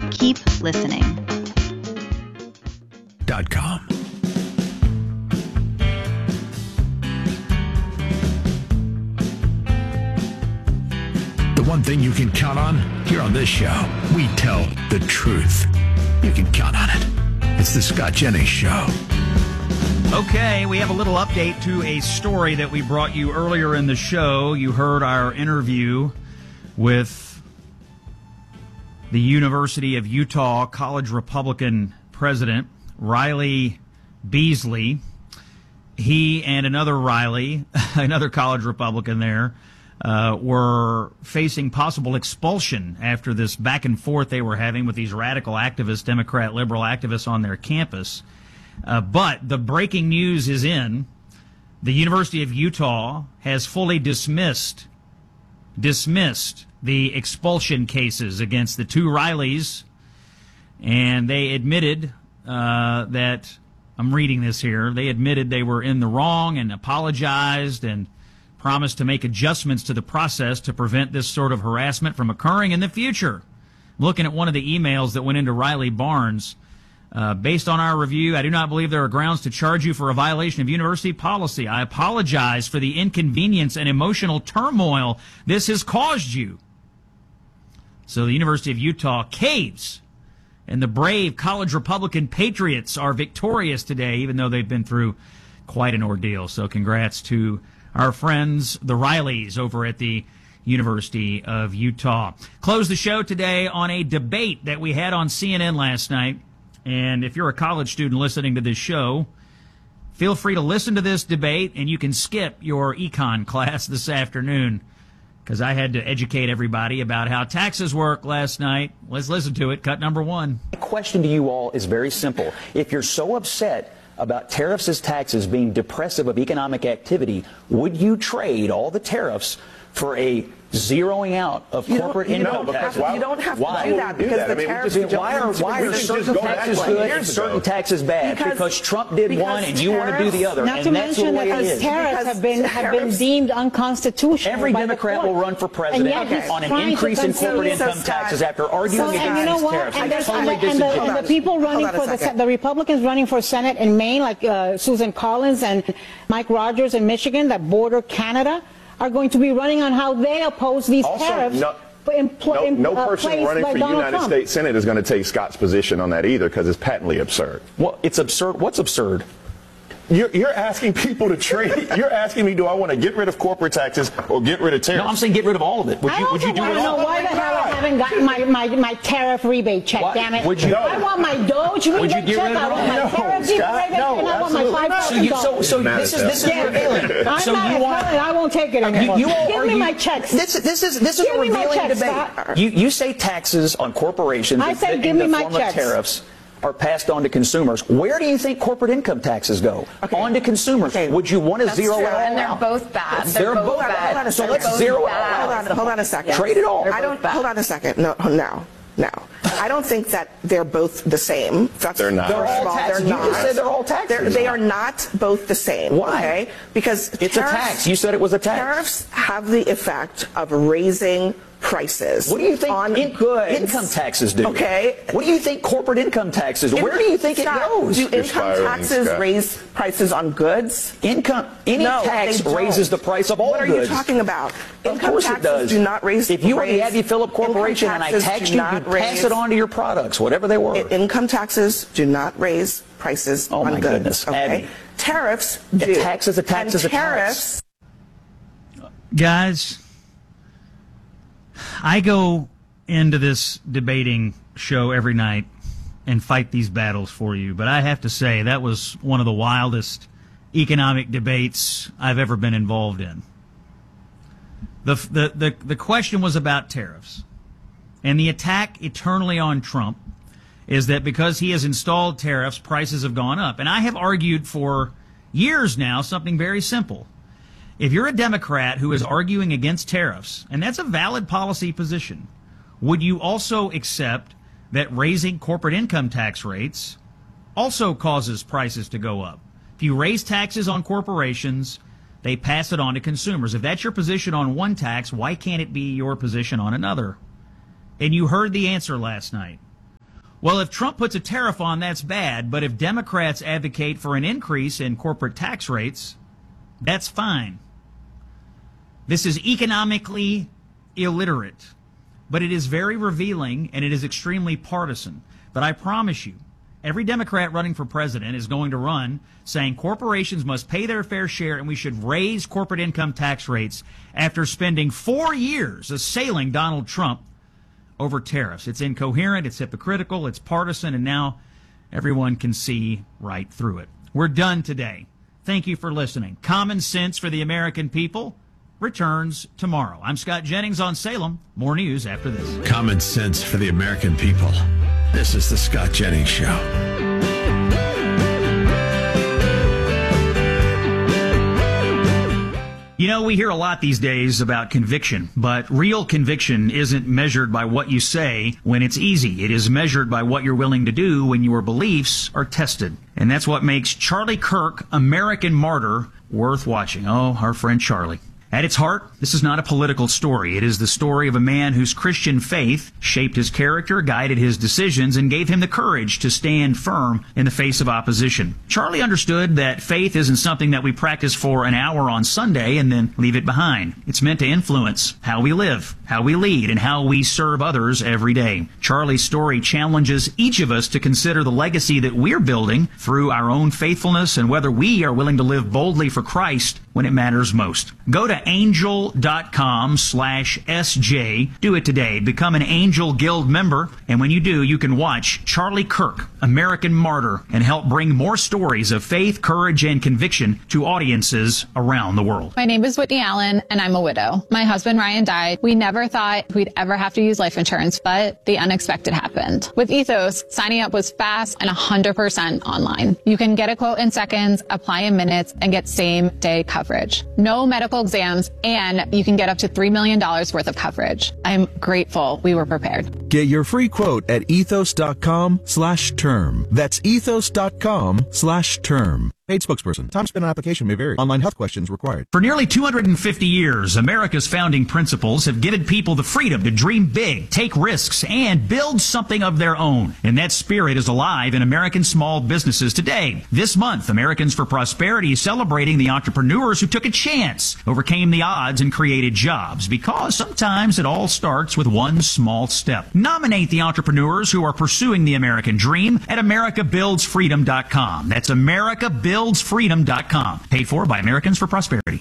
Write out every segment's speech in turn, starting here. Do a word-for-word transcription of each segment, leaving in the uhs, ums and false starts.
Keep listening. Dot com. The one thing you can count on here on this show, we tell the truth. You can count on it. It's the Scott Jennings Show. Okay, we have a little update to a story that we brought you earlier in the show. You heard our interview with the University of Utah College Republican president, Riley Beasley. He and another Riley, another college Republican there, uh, were facing possible expulsion after this back and forth they were having with these radical activists, Democrat liberal activists on their campus. Uh, but the breaking news is in. The University of Utah has fully dismissed, dismissed the expulsion cases against the two Rileys, and they admitted uh, that, I'm reading this here, they admitted they were in the wrong and apologized and promised to make adjustments to the process to prevent this sort of harassment from occurring in the future. Looking at one of the emails that went into Riley Barnes, Uh, based on our review, I do not believe there are grounds to charge you for a violation of university policy. I apologize for the inconvenience and emotional turmoil this has caused you. So the University of Utah caves, and the brave college Republican patriots are victorious today, even though they've been through quite an ordeal. So congrats to our friends, the Rileys, over at the University of Utah. Close the show today on a debate that we had on C N N last night. And if you're a college student listening to this show, feel free to listen to this debate, and you can skip your econ class this afternoon, because I had to educate everybody about how taxes work last night. Let's listen to it. Cut number one. My question to you all is very simple. If you're so upset about tariffs as taxes being depressive of economic activity, would you trade all the tariffs for a zeroing out of you corporate you income don't taxes? Have, you don't have why? to do that because that? the I mean, tariffs. Just, why are, why are certain taxes good and certain taxes bad? Because, because Trump did one and you want to do the other. Not and to that's mention the way that it those is. tariffs have been have been deemed unconstitutional. Every by Democrat the will run for president okay. on an increase in corporate income taxes after arguing so, against and you know these what? tariffs. And, That's and, totally the, and, the, and the people running for the, the Republicans running for Senate in Maine, like uh, Susan Collins and Mike Rogers in Michigan, that border Canada, are going to be running on how they oppose these also, tariffs. No, in pl- no, in, no uh, person running for Donald United Trump. States Senate is going to take Scott's position on that either, because it's patently absurd. Well, it's absurd. What's absurd? You're, you're asking people to trade. You're asking me, do I want to get rid of corporate taxes or get rid of tariffs? No, I'm saying get rid of all of it. Would I you, would you do want it to know all? why the hell I haven't gotten my, my, my tariff rebate check, Why? damn it. Would you- I want my Doge rebate Would you get check, rid of I it want all? my No, tariff Scott, rebate, no, and I want my absolutely five not. So, thousand you, so, dollars. so this is this is Yeah. revealing. I'm So not you a want? felon. I won't take it anymore. You, you all Give argue, me my checks. This, this is this is Give a me my revealing checks, debate. Scott. You you say taxes on corporations I said in give me the my form checks. of tariffs are passed on to consumers. Where do you think corporate income taxes go? Okay. On to consumers. Okay. Would you want to That's zero true. it all And they're out? both bad. They're, They're both both bad. bad. So They're let's both zero it bad. all out. Hold on, hold on a second. Trade it all. They're I don't. both bad. Hold on a second. No, no, no. I don't think that they're both the same. That's, They're not. First They're of all all, taxes. they're You not. just said they're all taxes. They're, they are not both the same. Why? Okay? Because It's a tariffs- tax. You said it was a tax. Tariffs have the effect of raising prices. What do you think on in- goods? income taxes do? Okay. What do you think corporate income taxes do? Where do you think Scott, it goes? Do You're income spiraling, taxes Scott. raise prices on goods? Income, any No, tax they don't. raises the price of all What are goods. you talking about? Of Income course it taxes does. do not raise. If you were the raise- Abby Phillip Corporation income and I taxes taxed do you, not you'd raise- pass it on to your products, whatever they were. I- Income taxes do not raise prices Oh, on my goods. goodness, Okay. Abby. Tariffs A do. tax is a tax and is a tax. tariffs, Guys, I go into this debating show every night and fight these battles for you, but I have to say that was one of the wildest economic debates I've ever been involved in. The, the, the, the question was about tariffs, and the attack eternally on Trump is that because he has installed tariffs, prices have gone up. And I have argued for years now something very simple. If you're a Democrat who is arguing against tariffs, and that's a valid policy position, would you also accept that raising corporate income tax rates also causes prices to go up? If you raise taxes on corporations, they pass it on to consumers. If that's your position on one tax, why can't it be your position on another? And you heard the answer last night. Well, if Trump puts a tariff on, that's bad. But if Democrats advocate for an increase in corporate tax rates, that's fine. This is economically illiterate, but it is very revealing and it is extremely partisan. But I promise you, every Democrat running for president is going to run saying corporations must pay their fair share and we should raise corporate income tax rates after spending four years assailing Donald Trump over tariffs. It's incoherent, it's hypocritical, it's partisan, and now everyone can see right through it. We're done today. Thank you for listening. Common Sense for the American People returns tomorrow. I'm Scott Jennings on Salem. More news after this. Common Sense for the American People. This is the Scott Jennings Show. You know, we hear a lot these days about conviction, but real conviction isn't measured by what you say when it's easy. It is measured by what you're willing to do when your beliefs are tested. And that's what makes Charlie Kirk, American Martyr, worth watching. Oh, our friend Charlie. At its heart, this is not a political story. It is the story of a man whose Christian faith shaped his character, guided his decisions, and gave him the courage to stand firm in the face of opposition. Charlie understood that faith isn't something that we practice for an hour on Sunday and then leave it behind. It's meant to influence how we live, how we lead, and how we serve others every day. Charlie's story challenges each of us to consider the legacy that we're building through our own faithfulness and whether we are willing to live boldly for Christ when it matters most. Go to angel.com slash SJ. Do it today. Become an Angel Guild member. And when you do, you can watch Charlie Kirk, American Martyr, and help bring more stories of faith, courage, and conviction to audiences around the world. My name is Whitney Allen, and I'm a widow. My husband, Ryan, died. We never thought we'd ever have to use life insurance, but the unexpected happened. With Ethos, signing up was fast and one hundred percent online. You can get a quote in seconds, apply in minutes, and get same-day coverage. No medical exams, and you can get up to three million dollars worth of coverage. I'm grateful we were prepared. Get your free quote at ethos.com slash term. That's ethos.com slash term. Paid spokesperson. Time spent on application may vary. Online health questions required. For nearly two hundred fifty years, America's founding principles have given people the freedom to dream big, take risks, and build something of their own. And that spirit is alive in American small businesses today. This month, Americans for Prosperity is celebrating the entrepreneurs who took a chance, overcame the odds, and created jobs. Because sometimes it all starts with one small step. Nominate the entrepreneurs who are pursuing the American dream at america builds freedom dot com. That's America Builds freedom dot com. Paid for by Americans for Prosperity.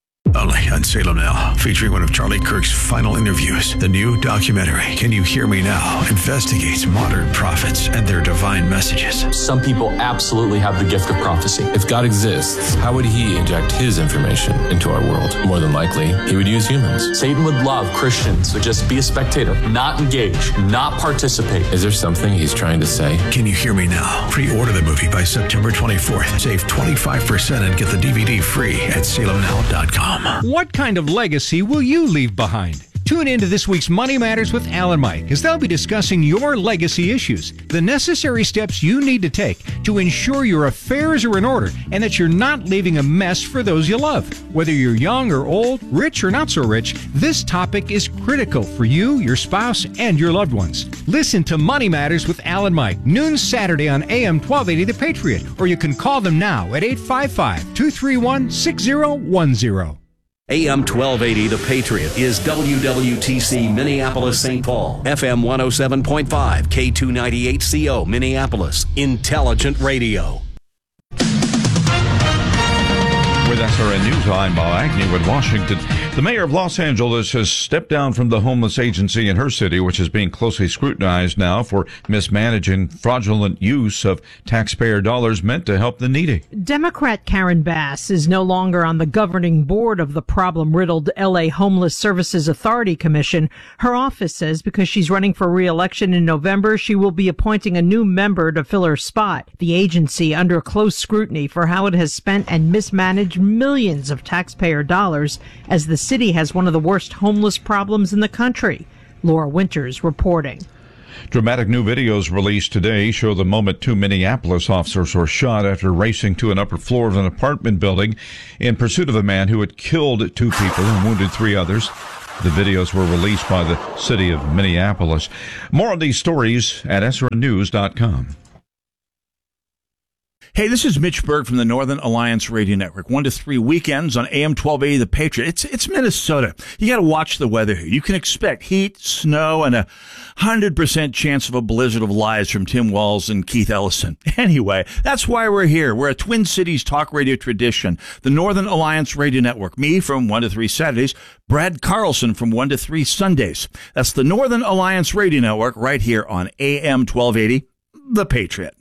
Only on Salem Now, featuring one of Charlie Kirk's final interviews. The new documentary, Can You Hear Me Now?, investigates modern prophets and their divine messages. Some people absolutely have the gift of prophecy. If God exists, how would he inject his information into our world? More than likely, he would use humans. Satan would love Christians to just be a spectator, not engage, not participate. Is there something he's trying to say? Can You Hear Me Now? Pre-order the movie by September twenty-fourth. Save twenty-five percent and get the D V D free at salem now dot com. What kind of legacy will you leave behind? Tune in to this week's Money Matters with Al and Mike, as they'll be discussing your legacy issues, the necessary steps you need to take to ensure your affairs are in order and that you're not leaving a mess for those you love. Whether you're young or old, rich or not so rich, this topic is critical for you, your spouse, and your loved ones. Listen to Money Matters with Al and Mike, noon Saturday on A M twelve eighty The Patriot, or you can call them now at eight five five, two three one, six zero one zero. A M twelve eighty The Patriot is W W T C Minneapolis Saint Paul, F M one oh seven point five, K two ninety-eight C O Minneapolis, Intelligent Radio. With S R N News, I'm Bob Agnew in Washington. The mayor of Los Angeles has stepped down from the homeless agency in her city, which is being closely scrutinized now for mismanaging fraudulent use of taxpayer dollars meant to help the needy. Democrat Karen Bass is no longer on the governing board of the problem-riddled L A Homeless Services Authority Commission. Her office says because she's running for re-election in November, she will be appointing a new member to fill her spot. The agency under close scrutiny for how it has spent and mismanaged millions of taxpayer dollars, as the city has one of the worst homeless problems in the country. Laura Winters reporting. Dramatic new videos released today show the moment two Minneapolis officers were shot after racing to an upper floor of an apartment building in pursuit of a man who had killed two people and wounded three others. The videos were released by the city of Minneapolis. More on these stories at S R N news dot com. Hey, this is Mitch Berg from the Northern Alliance Radio Network. One to three weekends on A M twelve eighty The Patriot. It's it's Minnesota. You got to watch the weather here. You can expect heat, snow, and a hundred percent chance of a blizzard of lies from Tim Walz and Keith Ellison. Anyway, that's why we're here. We're a Twin Cities talk radio tradition. The Northern Alliance Radio Network. Me from one to three Saturdays. Brad Carlson from one to three Sundays. That's the Northern Alliance Radio Network right here on A M twelve eighty The Patriot.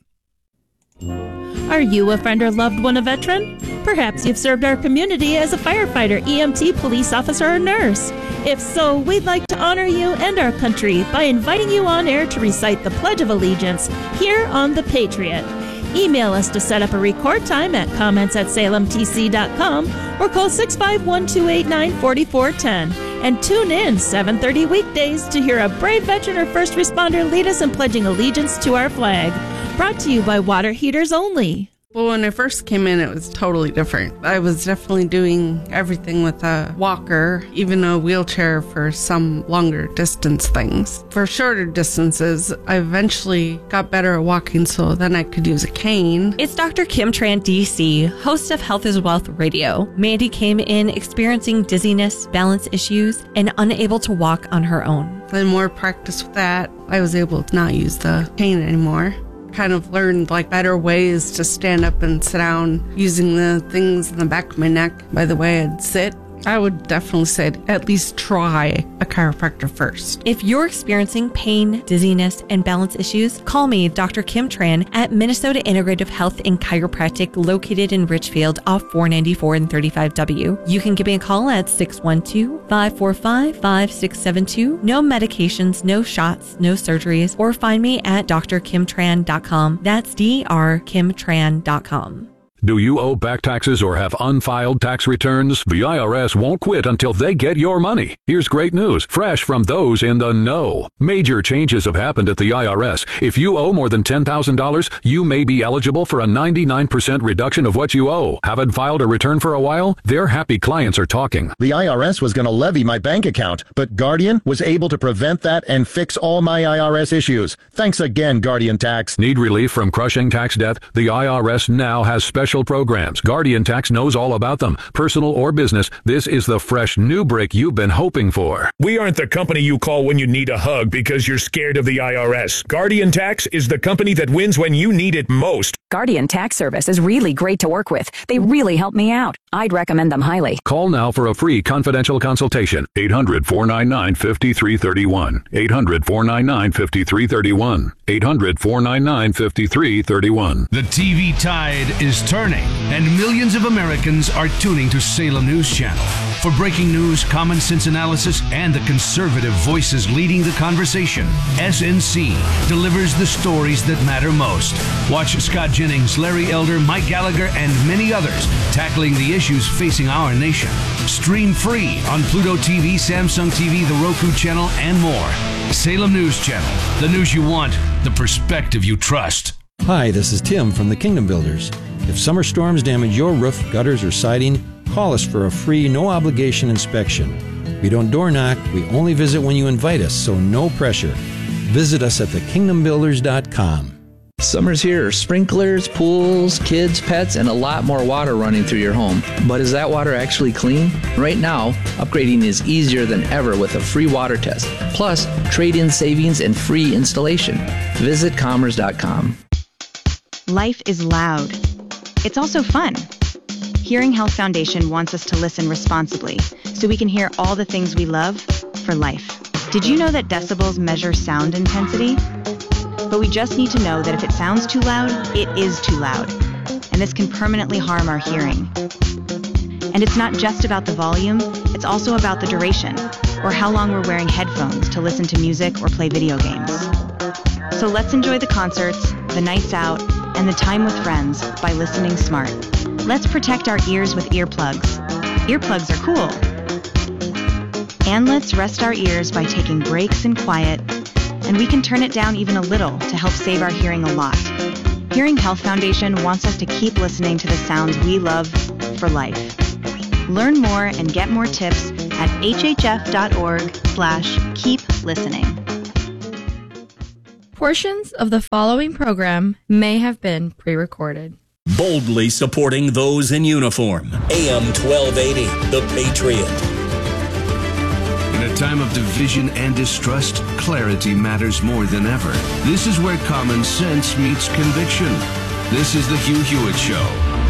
Are you a friend or loved one a veteran? Perhaps you've served our community as a firefighter, E M T, police officer, or nurse. If so, we'd like to honor you and our country by inviting you on air to recite the Pledge of Allegiance here on The Patriot. Email us to set up a record time at comments at salem t c dot com or call six five one, two eight nine, four four one zero and tune in seven thirty weekdays to hear a brave veteran or first responder lead us in pledging allegiance to our flag. Brought to you by Water Heaters Only. Well, when I first came in, it was totally different. I was definitely doing everything with a walker, even a wheelchair for some longer distance things. For shorter distances, I eventually got better at walking, so then I could use a cane. It's Doctor Kim Tran, D C, host of Health is Wealth Radio. Mandy came in experiencing dizziness, balance issues, and unable to walk on her own. The more practice with that, I was able to not use the cane anymore. Kind of learned like better ways to stand up and sit down using the things in the back of my neck by the way I'd sit. I would definitely say at least try a chiropractor first. If you're experiencing pain, dizziness, and balance issues, call me, Doctor Kim Tran, at Minnesota Integrative Health and Chiropractic, located in Richfield off four ninety-four and thirty-five W. You can give me a call at six one two, five four five, five six seven two. No medications, no shots, no surgeries, or find me at d r kim tran dot com. That's D R kim tran dot com. Do you owe back taxes or have unfiled tax returns? The I R S won't quit until they get your money. Here's great news, fresh from those in the know. Major changes have happened at the I R S. If you owe more than ten thousand dollars, you may be eligible for a ninety-nine percent reduction of what you owe. Haven't filed a return for a while? Their happy clients are talking. The I R S was going to levy my bank account, but Guardian was able to prevent that and fix all my I R S issues. Thanks again, Guardian Tax. Need relief from crushing tax debt? The I R S now has special programs. Guardian Tax knows all about them. Personal or business, this is the fresh new break you've been hoping for. We aren't the company you call when you need a hug because you're scared of the I R S. Guardian Tax is the company that wins when you need it most. Guardian Tax Service is really great to work with. They really help me out. I'd recommend them highly. Call now for a free confidential consultation. eight hundred, four nine nine, five three three one. eight hundred, four nine nine, five three three one. eight hundred, four nine nine, five three three one. The T V tide is turning, and millions of Americans are tuning to Salem News Channel. For breaking news, common sense analysis, and the conservative voices leading the conversation, S N C delivers the stories that matter most. Watch Scott Jennings, Larry Elder, Mike Gallagher, and many others tackling the issues facing our nation. Stream free on Pluto T V, Samsung T V, the Roku channel, and more. Salem News Channel, the news you want, the perspective you trust. Hi, this is Tim from the Kingdom Builders. If summer storms damage your roof, gutters, or siding, call us for a free, no-obligation inspection. We don't door knock, we only visit when you invite us, so no pressure. Visit us at the kingdom builders dot com. Summer's here. Sprinklers, pools, kids, pets, and a lot more water running through your home. But is that water actually clean? Right now, upgrading is easier than ever with a free water test. Plus, trade-in savings and free installation. Visit commerce dot com. Life is loud. It's also fun. Hearing Health Foundation wants us to listen responsibly so we can hear all the things we love for life. Did you know that decibels measure sound intensity? But we just need to know that if it sounds too loud, it is too loud. And this can permanently harm our hearing. And it's not just about the volume, it's also about the duration, or how long we're wearing headphones to listen to music or play video games. So let's enjoy the concerts, the nights out, and the time with friends by listening smart. Let's protect our ears with earplugs. Earplugs are cool. And let's rest our ears by taking breaks in quiet, and we can turn it down even a little to help save our hearing a lot. Hearing Health Foundation wants us to keep listening to the sounds we love for life. Learn more and get more tips at hhf.org slash keep listening. Portions of the following program may have been pre-recorded. Boldly supporting those in uniform. A M twelve eighty, The Patriot. In a time of division and distrust, clarity matters more than ever. This is where common sense meets conviction. This is the Hugh Hewitt Show.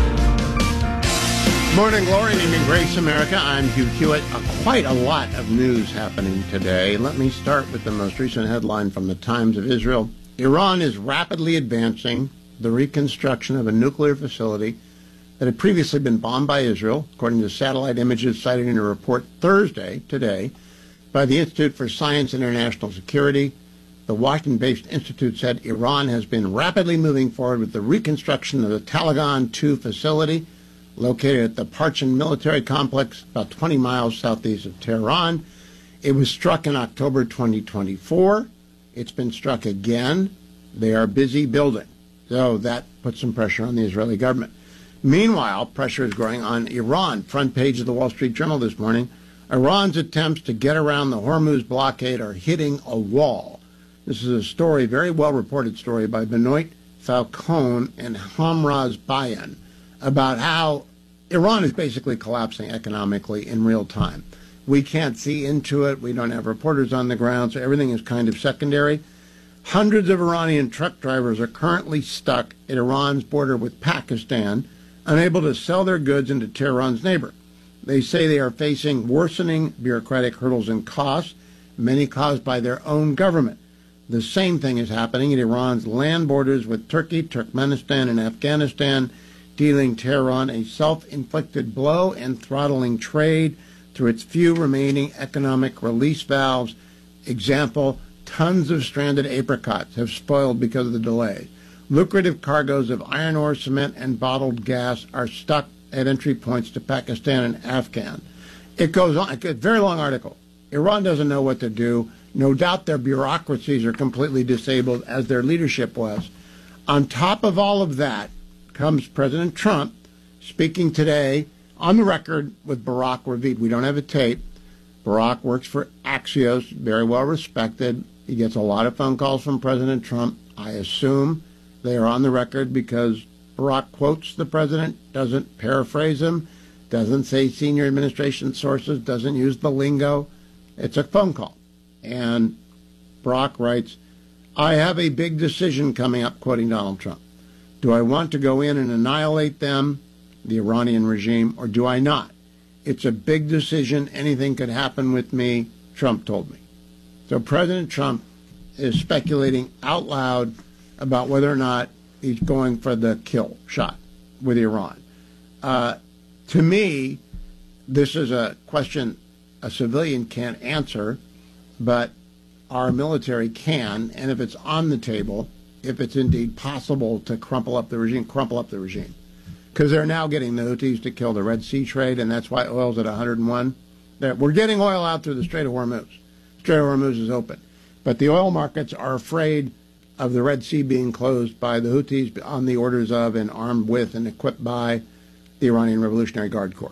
Morning, glory, and evening, grace, America. I'm Hugh Hewitt. Uh, quite a lot of news happening today. Let me start with the most recent headline from the Times of Israel. Iran is rapidly advancing the reconstruction of a nuclear facility that had previously been bombed by Israel, according to satellite images cited in a report Thursday, today, by the Institute for Science and International Security. The Washington-based institute said Iran has been rapidly moving forward with the reconstruction of the Talagan two facility, located at the Parchin military complex about twenty miles southeast of Tehran. It was struck in October twenty twenty-four. It's been struck again. They are busy building. So that puts some pressure on the Israeli government. Meanwhile, pressure is growing on Iran. Front page of the Wall Street Journal this morning. Iran's attempts to get around the Hormuz blockade are hitting a wall. This is a story, very well-reported story by Benoit Falcone and Hamraz Bayan about how Iran is basically collapsing economically in real time. We can't see into it. We don't have reporters on the ground, so everything is kind of secondary. Hundreds of Iranian truck drivers are currently stuck at Iran's border with Pakistan, unable to sell their goods into Tehran's neighbor. They say they are facing worsening bureaucratic hurdles and costs, many caused by their own government. The same thing is happening at Iran's land borders with Turkey, Turkmenistan, and Afghanistan, dealing Tehran a self-inflicted blow and throttling trade through its few remaining economic release valves. Example, tons of stranded apricots have spoiled because of the delays. Lucrative cargoes of iron ore, cement, and bottled gas are stuck at entry points to Pakistan and Afghan. It goes on. It's a very long article. Iran doesn't know what to do. No doubt their bureaucracies are completely disabled, as their leadership was. On top of all of that comes President Trump speaking today on the record with Barak Ravid. We don't have a tape. Barak works for Axios, very well respected. He gets a lot of phone calls from President Trump. I assume they are on the record because Barak quotes the president, doesn't paraphrase him, doesn't say senior administration sources, doesn't use the lingo. It's a phone call. And Barak writes, I have a big decision coming up, quoting Donald Trump. Do I want to go in and annihilate them, the Iranian regime, or do I not? It's a big decision. Anything could happen with me, Trump told me. So President Trump is speculating out loud about whether or not he's going for the kill shot with Iran. Uh, to me, this is a question a civilian can't answer, but our military can, and if it's on the table, if it's indeed possible to crumple up the regime, crumple up the regime. Because they're now getting the Houthis to kill the Red Sea trade, and that's why oil's at one hundred one. We're getting oil out through the Strait of Hormuz. Strait of Hormuz is open. But the oil markets are afraid of the Red Sea being closed by the Houthis on the orders of and armed with and equipped by the Iranian Revolutionary Guard Corps.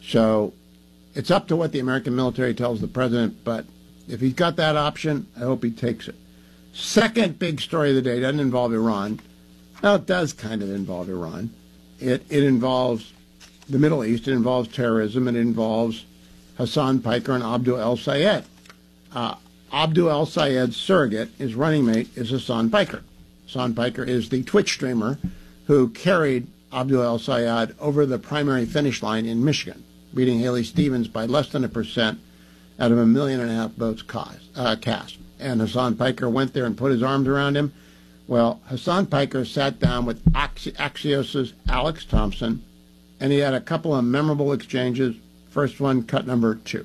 So it's up to what the American military tells the president, but if he's got that option, I hope he takes it. Second big story of the day doesn't involve Iran. Well, it does kind of involve Iran. It, it involves the Middle East. It involves terrorism. It involves Hassan Piker and Abdul El-Sayed. Uh, Abdul El-Sayed's surrogate, his running mate, is Hassan Piker. Hassan Piker is the Twitch streamer who carried Abdul El-Sayed over the primary finish line in Michigan, beating Haley Stevens by less than a percent out of a million and a half votes cast. Uh, cast. And Hassan Piker went there and put his arms around him. Well, Hassan Piker sat down with Axi- Axios' Alex Thompson, and he had a couple of memorable exchanges. First one, cut number two.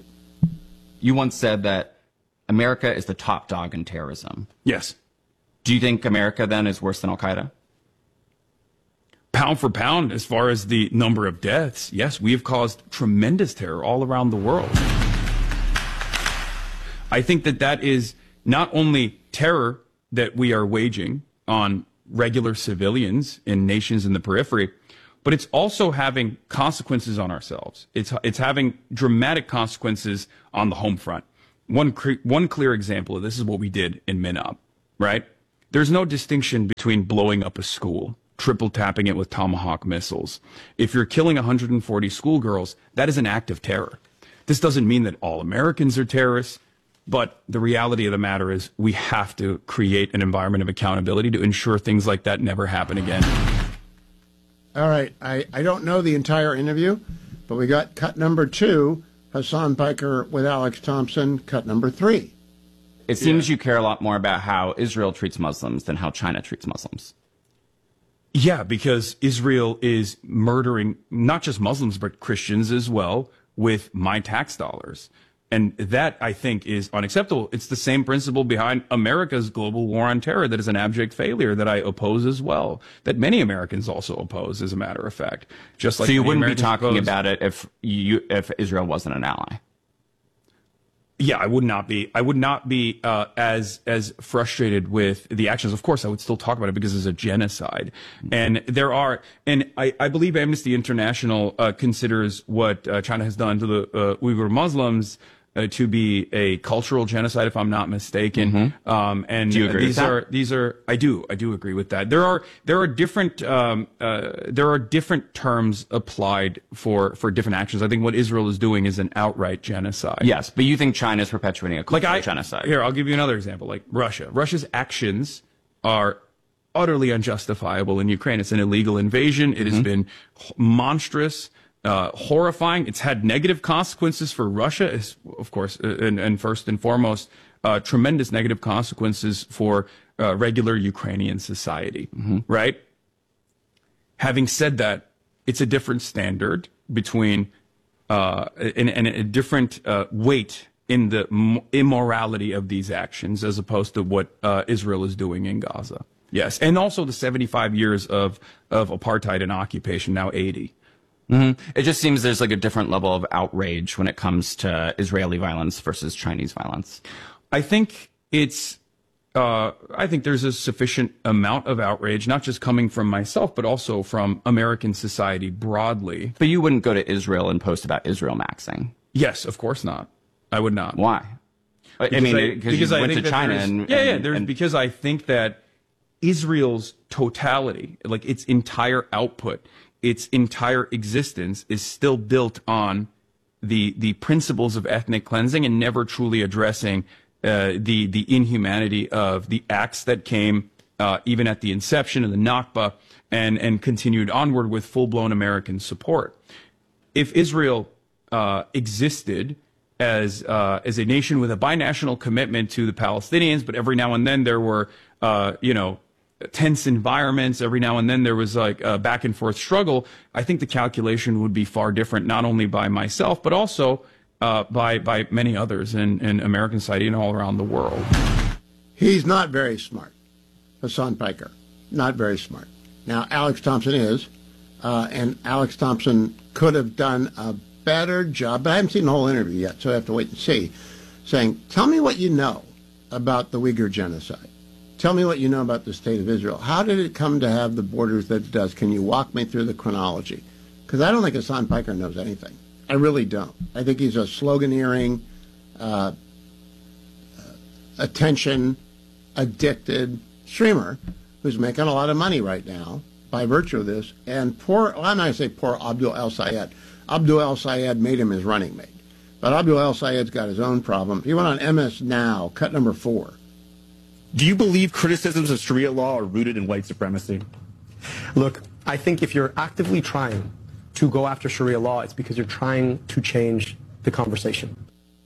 You once said that America is the top dog in terrorism. Yes. Do you think America, then, is worse than Al-Qaeda? Pound for pound, as far as the number of deaths, yes, we have caused tremendous terror all around the world. I think that that is not only terror that we are waging on regular civilians in nations in the periphery, but it's also having consequences on ourselves. It's it's having dramatic consequences on the home front. One cre- one clear example of this is what we did in Minop, right? There's no distinction between blowing up a school, triple tapping it with Tomahawk missiles. If you're killing one hundred forty schoolgirls, that is an act of terror. This doesn't mean that all Americans are terrorists, but the reality of the matter is we have to create an environment of accountability to ensure things like that never happen again. All right. I, I don't know the entire interview, but we got cut number two, Hassan Piker with Alex Thompson, cut number three. It seems yeah. you care a lot more about how Israel treats Muslims than how China treats Muslims. Yeah, because Israel is murdering not just Muslims, but Christians as well with my tax dollars. And that, I think, is unacceptable. It's the same principle behind America's global war on terror that is an abject failure that I oppose as well, that many Americans also oppose, as a matter of fact. Just like so you wouldn't Americans be talking oppose, about it if you if Israel wasn't an ally? Yeah, I would not be. I would not be uh, as as frustrated with the actions. Of course, I would still talk about it because it's a genocide, and there are. And I, I believe Amnesty International uh, considers what uh, China has done to the uh, Uyghur Muslims uh, to be a cultural genocide, if I'm not mistaken. Mm-hmm. Um, and do you agree these with that? are these are. I do. I do agree with that. There are there are different um, uh, there are different terms applied for for different actions. I think what Israel is doing is an outright genocide. Yes, but you think China is perpetuating a cultural like I, genocide? Here, I'll give you another example. Like Russia. Russia's actions are utterly unjustifiable in Ukraine. It's an illegal invasion. It mm-hmm. has been monstrous. Uh, horrifying. It's had negative consequences for Russia, is, of course, and, and first and foremost, uh, tremendous negative consequences for uh, regular Ukrainian society, mm-hmm. right? Having said that, it's a different standard between uh, and, and a different uh, weight in the m- immorality of these actions as opposed to what uh, Israel is doing in Gaza. Yes, and also the seventy-five years of, of apartheid and occupation, now eighty. Mm-hmm. It just seems there's like a different level of outrage when it comes to Israeli violence versus Chinese violence. I think it's, uh, I think there's a sufficient amount of outrage, not just coming from myself, but also from American society broadly. But you wouldn't go to Israel and post about Israel maxing. Yes, of course not. I would not. Why? Because I mean, I, because you I went think to China and, and, yeah, yeah, and, there's, and because I think that Israel's totality, like its entire output, its entire existence is still built on the the principles of ethnic cleansing and never truly addressing uh, the the inhumanity of the acts that came uh, even at the inception of the Nakba and and continued onward with full blown American support. If Israel uh, existed as uh, as a nation with a binational commitment to the Palestinians, but every now and then there were uh, you know. tense environments, every now and then there was like a back and forth struggle, I think the calculation would be far different, not only by myself, but also uh, by by many others in, in American society and all around the world. He's not very smart, Hassan Piker. Not very smart. Now, Alex Thompson is, uh, and Alex Thompson could have done a better job, but I haven't seen the whole interview yet, so I have to wait and see, saying, tell me what you know about the Uyghur genocide. Tell me what you know about the state of Israel. How did it come to have the borders that it does? Can you walk me through the chronology? Because I don't think Hassan Piker knows anything. I really don't. I think he's a sloganeering, uh, uh, attention-addicted streamer who's making a lot of money right now by virtue of this. And poor, well, I'm not going to say poor Abdul El-Sayed. Abdul El-Sayed made him his running mate. But Abdul El-Sayed's got his own problem. He went on M S Now, cut number four. Do you believe criticisms of Sharia law are rooted in white supremacy? Look, I think if you're actively trying to go after Sharia law, it's because you're trying to change the conversation.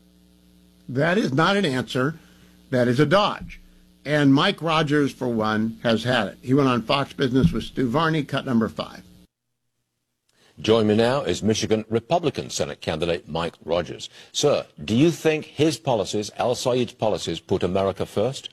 That is not an answer. That is a dodge. And Mike Rogers, for one, has had it. He went on Fox Business with Stu Varney, cut number five. Joining me now is Michigan Republican Senate candidate Mike Rogers. Sir, do you think his policies, El-Sayed's policies, put America first?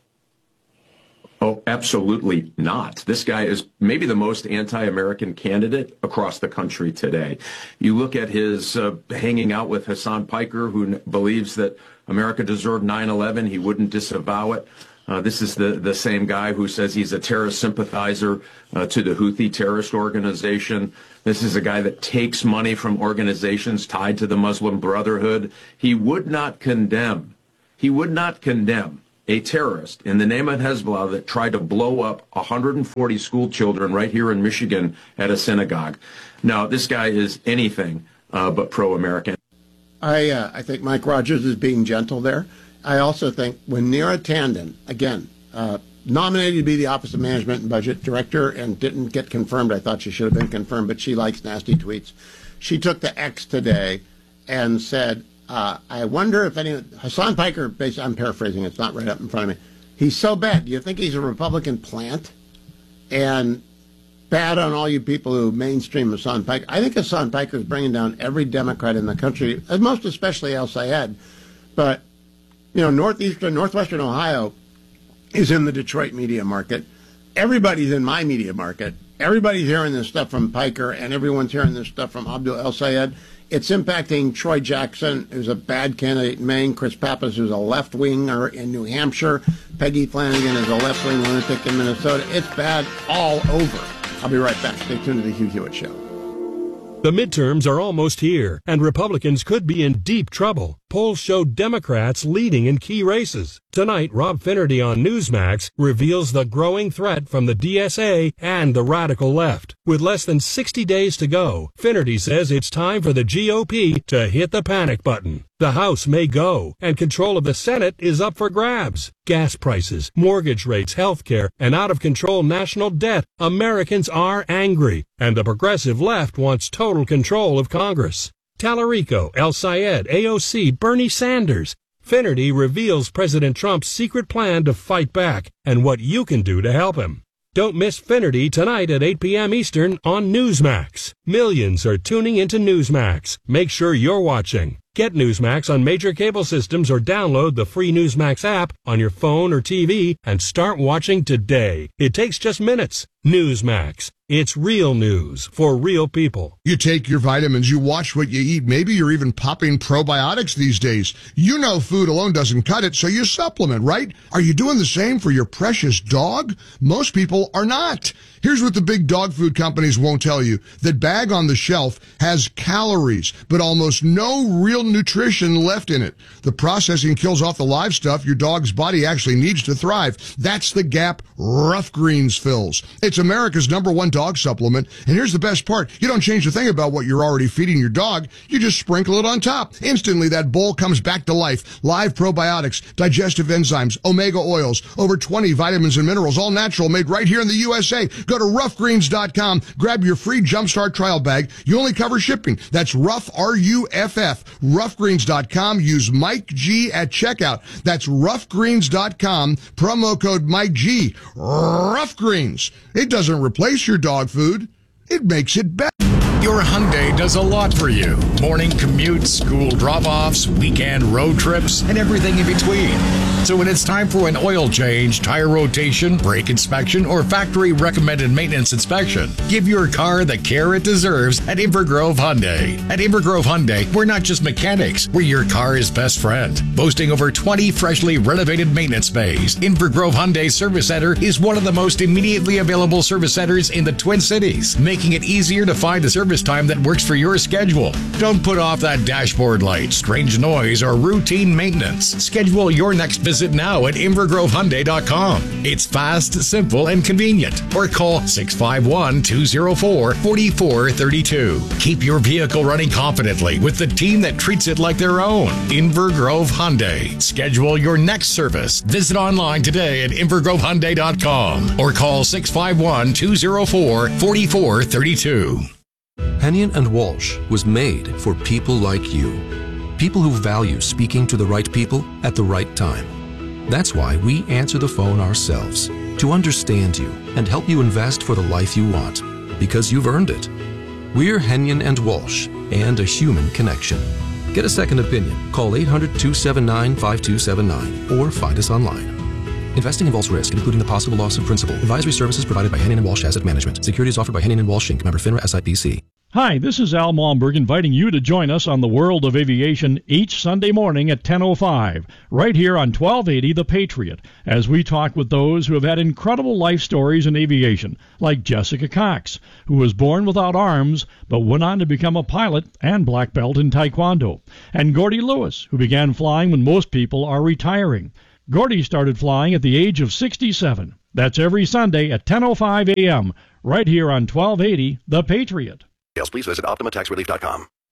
Oh, absolutely not. This guy is maybe the most anti-American candidate across the country today. You look at his uh, hanging out with Hassan Piker, who n- believes that America deserved nine eleven. He wouldn't disavow it. Uh, this is the, the same guy who says he's a terrorist sympathizer uh, to the Houthi terrorist organization. This is a guy that takes money from organizations tied to the Muslim Brotherhood. He would not condemn, he would not condemn a terrorist in the name of Hezbollah that tried to blow up one hundred forty school children right here in Michigan at a synagogue. Now, this guy is anything uh, but pro-American. I uh, I think Mike Rogers is being gentle there. I also think when Neera Tanden, again, uh, nominated to be the Office of Management and Budget Director and didn't get confirmed, I thought she should have been confirmed, but she likes nasty tweets. She took to X today and said, uh, I wonder if any, Hassan Piker, basically, I'm paraphrasing, it's not right up in front of me. He's so bad. Do you think he's a Republican plant? And bad on all you people who mainstream Hassan Piker. I think Hassan Piker is bringing down every Democrat in the country, most especially El Sayed. But, you know, northeastern, northwestern Ohio is in the Detroit media market. Everybody's in my media market. Everybody's hearing this stuff from Piker, and everyone's hearing this stuff from Abdul El Sayed. It's impacting Troy Jackson, who's a bad candidate in Maine, Chris Pappas, who's a left-winger in New Hampshire, Peggy Flanagan is a left-wing lunatic in Minnesota. It's bad all over. I'll be right back. Stay tuned to the Hugh Hewitt Show. The midterms are almost here, and Republicans could be in deep trouble. Polls show Democrats leading in key races. Tonight, Rob Finnerty on Newsmax reveals the growing threat from the D S A and the radical left. With less than sixty days to go, Finnerty says it's time for the G O P to hit the panic button. The House may go, and control of the Senate is up for grabs. Gas prices, mortgage rates, health care, and out-of-control national debt. Americans are angry, and the progressive left wants total control of Congress. Tallarico, El Sayed, A O C, Bernie Sanders. Finnerty reveals President Trump's secret plan to fight back and what you can do to help him. Don't miss Finnerty tonight at eight p.m. Eastern on Newsmax. Millions are tuning into Newsmax. Make sure you're watching. Get Newsmax on major cable systems or download the free Newsmax app on your phone or T V and start watching today. It takes just minutes. Newsmax. It's real news for real people. You take your vitamins, you watch what you eat. Maybe you're even popping probiotics these days. You know food alone doesn't cut it, so you supplement, right? Are you doing the same for your precious dog? Most people are not. Here's what the big dog food companies won't tell you. That bag on the shelf has calories, but almost no real nutrition left in it. The processing kills off the live stuff your dog's body actually needs to thrive. That's the gap Rough Greens fills. It's America's number one dog supplement, and here's the best part. You don't change a thing about what you're already feeding your dog. You just sprinkle it on top. Instantly, that bowl comes back to life. Live probiotics, digestive enzymes, omega oils, over twenty vitamins and minerals, all natural, made right here in the U S A. Go to rough greens dot com, grab your free Jumpstart trial bag. You only cover shipping. That's Rough, R U F F, rough greens dot com. Use Mike G at checkout. That's rough greens dot com, promo code Mike G. Rough Greens. It doesn't replace your dog food. It makes it better. Your Hyundai does a lot for you. Morning commutes, school drop-offs, weekend road trips, and everything in between. So when it's time for an oil change, tire rotation, brake inspection, or factory-recommended maintenance inspection, give your car the care it deserves at Invergrove Hyundai. At Invergrove Hyundai, we're not just mechanics, we're your car's best friend. Boasting over twenty freshly renovated maintenance bays, Invergrove Hyundai Service Center is one of the most immediately available service centers in the Twin Cities, making it easier to find a service time that works for your schedule. Don't put off that dashboard light, strange noise, or routine maintenance. Schedule your next visit now at invergrove hyundai dot com. It's fast, simple, and convenient. Or call six five one, two zero four, four four three two. Keep your vehicle running confidently with the team that treats it like their own. Invergrove Hyundai. Schedule your next service. Visit online today at invergrove hyundai dot com or call six five one, two zero four, four four three two. Hennion and Walsh was made for people like you. People who value speaking to the right people at the right time. That's why we answer the phone ourselves, to understand you and help you invest for the life you want, because you've earned it. We're Hennion and Walsh, and a human connection. Get a second opinion. Call eight hundred, two seven nine, five two seven nine or find us online. Investing involves risk, including the possible loss of principal. Advisory services provided by Hennion and Walsh Asset Management. Securities offered by Hennion and Walsh Incorporated. Member FINRA S I P C. Hi, this is Al Malmberg inviting you to join us on the World of Aviation each Sunday morning at ten oh five, right here on twelve eighty The Patriot, as we talk with those who have had incredible life stories in aviation, like Jessica Cox, who was born without arms but went on to become a pilot and black belt in Taekwondo, and Gordy Lewis, who began flying when most people are retiring. Gordy started flying at the age of sixty-seven. That's every Sunday at ten oh five a.m., right here on twelve eighty The Patriot. Please visit Optima Tax Relief dot com.